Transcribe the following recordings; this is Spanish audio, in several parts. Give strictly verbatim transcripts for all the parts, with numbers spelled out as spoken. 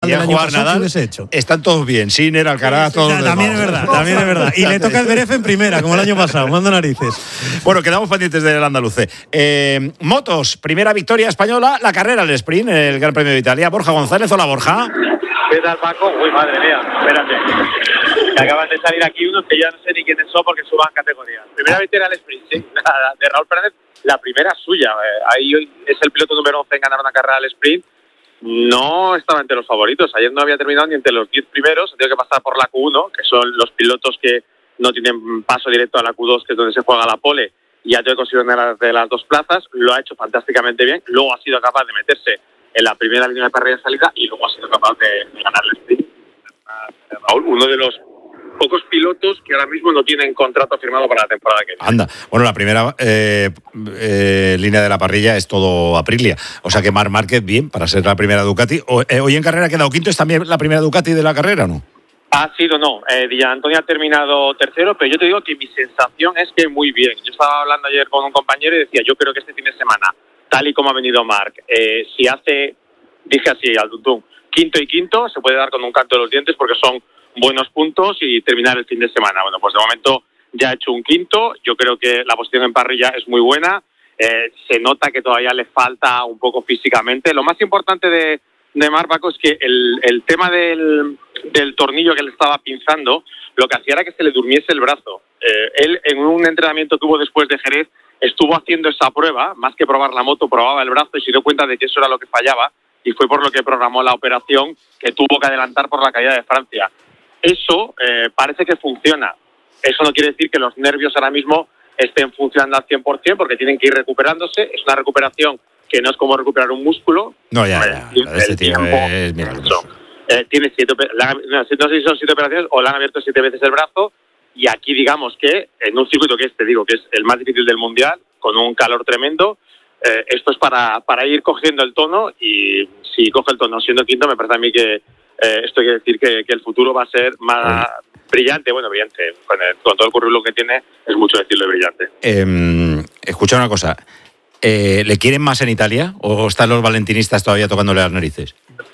del año jugar pasado, Nadal, ¿qué hubiese hecho? están todos bien. Sinner, Alcaraz, todos. Ya, también es verdad, también es verdad. Y le toca el Zverev en primera, como el año pasado, mando narices. Bueno, quedamos pendientes del andaluce. Eh, motos, primera victoria española, la carrera, el sprint, el Gran Premio de Italia. Borja González, hola Borja. ¿Qué tal, Paco? Uy, madre mía, espérate. Que acaban de salir aquí unos que ya no sé ni quiénes son porque suban categorías. Primera victoria al sprint, sí, de Raúl Fernández, la primera suya. Eh, ahí es el piloto número once en ganar una carrera al sprint. No estaba entre los favoritos. Ayer no había terminado ni entre los diez primeros. Ha tenido que pasar por la Q uno, que son los pilotos que no tienen paso directo a la Q dos, que es donde se juega la pole. Y ha tenido que conseguir una de las dos plazas. Lo ha hecho fantásticamente bien. Luego ha sido capaz de meterse en la primera línea de parrilla de salida y luego ha sido capaz de, de ganar el sprint. Raúl, uno de los pocos pilotos que ahora mismo no tienen contrato firmado para la temporada que viene. Anda. Bueno, la primera eh, eh, línea de la parrilla es todo Aprilia. O sea que Marc Márquez, bien, para ser la primera Ducati. O, eh, hoy en carrera ha quedado quinto. ¿Es también la primera Ducati de la carrera o no? Ha sido, no. Eh, Di Antonio ha terminado tercero, pero yo te digo que mi sensación es que muy bien. Yo estaba hablando ayer con un compañero y decía, yo creo que este fin de semana, tal y como ha venido Marc, eh, si hace, dije así al tuntún, quinto y quinto, se puede dar con un canto de los dientes porque son buenos puntos y terminar el fin de semana. Bueno, pues de momento ya ha hecho un quinto. Yo creo que la posición en parrilla es muy buena. Eh, se nota que todavía le falta un poco físicamente. Lo más importante de, de Marc, Paco, es que el, el tema del, del tornillo que le estaba pinzando, lo que hacía era que se le durmiese el brazo. Eh, él, en un entrenamiento que hubo después de Jerez, estuvo haciendo esa prueba, más que probar la moto, probaba el brazo y se dio cuenta de que eso era lo que fallaba y fue por lo que programó la operación que tuvo que adelantar por la caída de Francia. Eso eh, parece que funciona. Eso no quiere decir que los nervios ahora mismo estén funcionando al cien por ciento porque tienen que ir recuperándose. Es una recuperación que no es como recuperar un músculo. No, ya, ya. El, Este tío tiempo, es milagroso. Eh, tiene siete, la, no, no sé si son siete operaciones o le han abierto siete veces el brazo. Y aquí digamos que en un circuito que este digo que es el más difícil del mundial, con un calor tremendo, eh, esto es para, para ir cogiendo el tono y si coge el tono siendo quinto me parece a mí que eh, esto quiere decir que, que el futuro va a ser más sí. brillante, bueno, brillante, con, el, con todo el currículum que tiene es mucho decirlo de brillante. Eh, escucha una cosa, eh, ¿le quieren más en Italia o están los valentinistas todavía tocándole las narices?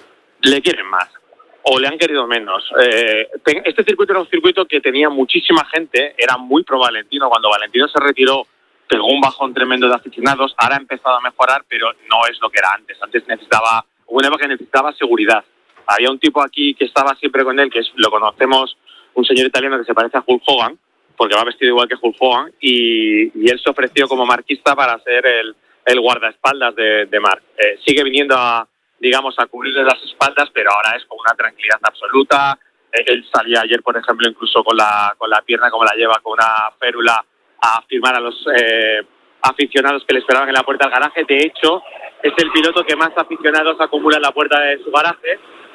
Le quieren más. O le han querido menos. Eh, este circuito era un circuito que tenía muchísima gente, era muy pro Valentino. Cuando Valentino se retiró, pegó un bajón tremendo de aficionados. Ahora ha empezado a mejorar, pero no es lo que era antes. Antes necesitaba, una época que necesitaba seguridad. Había un tipo aquí que estaba siempre con él, que es, lo conocemos, un señor italiano que se parece a Hulk Hogan, porque va vestido igual que Hulk Hogan, y, y él se ofreció como marquista para ser el, el guardaespaldas de, de Marc. Eh, sigue viniendo a digamos, a cubrirle las espaldas, pero ahora es con una tranquilidad absoluta. Él salía ayer, por ejemplo, incluso con la con la pierna como la lleva, con una férula, a firmar a los eh, aficionados que le esperaban en la puerta del garaje. De hecho, es el piloto que más aficionados acumula en la puerta de su garaje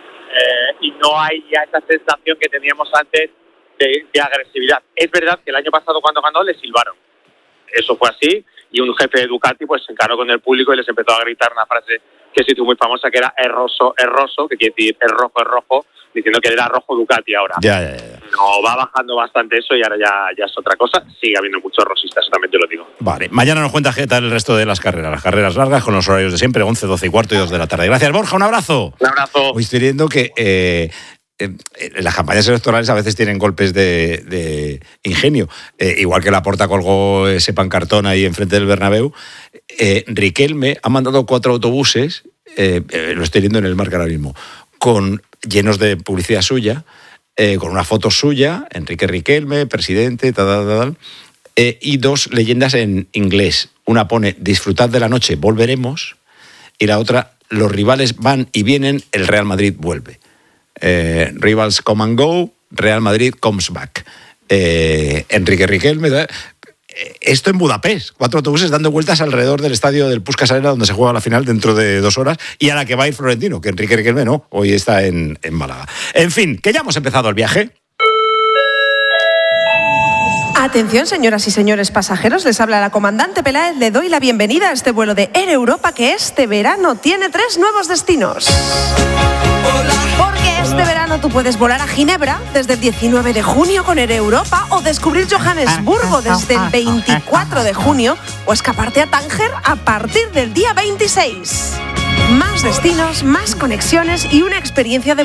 eh, y no hay ya esa sensación que teníamos antes de, de agresividad. Es verdad que el año pasado cuando ganó le silbaron. Eso fue así y un jefe de Ducati pues se encaró con el público y les empezó a gritar una frase que se hizo muy famosa, que era erroso, erroso, que quiere decir es rojo, es rojo, diciendo que era rojo Ducati ahora. Ya, ya, ya. No, va bajando bastante eso y ahora ya, ya es otra cosa. Sigue habiendo muchos rosistas, eso también te lo digo. Vale, mañana nos cuenta qué tal el resto de las carreras. Las carreras largas con los horarios de siempre, once, doce y cuarto y dos de la tarde. Gracias, Borja, un abrazo. Un abrazo. Hoy estoy viendo que eh, eh, las campañas electorales a veces tienen golpes de, de ingenio. Eh, igual que Laporta colgó ese pancartón ahí enfrente del Bernabéu. Eh, Riquelme ha mandado cuatro autobuses, eh, eh, lo estoy viendo en el Marca ahora mismo, con, llenos de publicidad suya, eh, con una foto suya, Enrique Riquelme, presidente, tal, tal, tal, eh, y dos leyendas en inglés. Una pone, disfrutad de la noche, volveremos, y la otra, los rivales van y vienen, el Real Madrid vuelve. Eh, rivals come and go, Real Madrid comes back. Eh, Enrique Riquelme... ¿eh? Esto en Budapest, cuatro autobuses dando vueltas alrededor del estadio del Puskás Arena donde se juega la final dentro de dos horas y a la que va a ir Florentino, que Enrique Riquelme no, hoy está en, en Málaga. En fin, que ya hemos empezado el viaje. Atención, señoras y señores pasajeros, les habla la comandante Peláez, le doy la bienvenida a este vuelo de Air Europa que este verano tiene tres nuevos destinos. Porque este verano tú puedes volar a Ginebra desde el diecinueve de junio con Air Europa o descubrir Johannesburgo desde el veinticuatro de junio o escaparte a Tánger a partir del día veintiséis. Más destinos, más conexiones y una experiencia de